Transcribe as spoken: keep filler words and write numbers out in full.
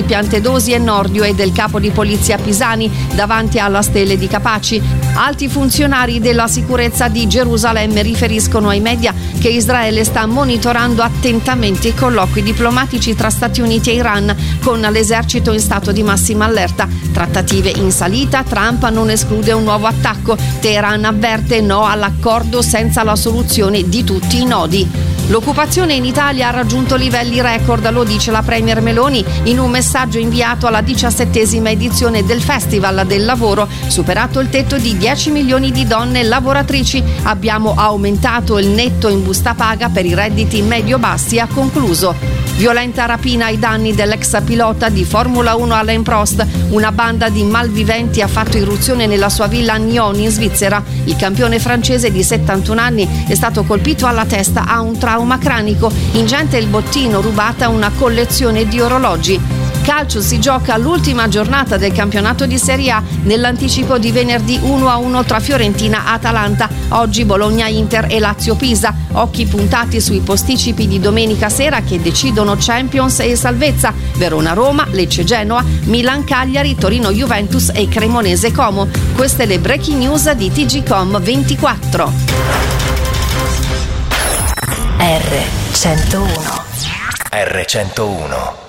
Piantedosi e Nordio e del capo di polizia Pisani davanti alla Stele di Capaci. Alti funzionari della sicurezza di Gerusalemme riferiscono ai media che Israele sta monitorando attentamente i colloqui diplomatici tra Stati Uniti e Iran con l'esercito in stato di massima allerta. Trattative in salita, Trump non esclude un nuovo attacco, Teheran avverte no all'accordo senza la soluzione di tutti i nodi. L'occupazione in Italia ha raggiunto livelli record, lo dice la Premier Meloni in un messaggio inviato alla diciassettesima edizione del Festival del Lavoro. Superato il tetto di dieci milioni di donne lavoratrici, abbiamo aumentato il netto in busta paga per i redditi medio-bassi, ha concluso. Violenta rapina ai danni dell'ex pilota di Formula uno Alain Prost. Una banda di malviventi ha fatto irruzione nella sua villa a Nyon in Svizzera. Il campione francese di settantuno anni è stato colpito alla testa, ha un trauma cranico. Ingente il bottino, rubata una collezione di orologi. Calcio, si gioca l'ultima giornata del campionato di Serie A nell'anticipo di venerdì uno a uno tra Fiorentina-Atalanta. Oggi Bologna-Inter e Lazio-Pisa. Occhi puntati sui posticipi di domenica sera che decidono Champions e salvezza. Verona-Roma, Lecce-Genoa, Milan-Cagliari, Torino-Juventus e Cremonese-Como. Queste le breaking news di T G Com ventiquattro. R centouno. R centouno.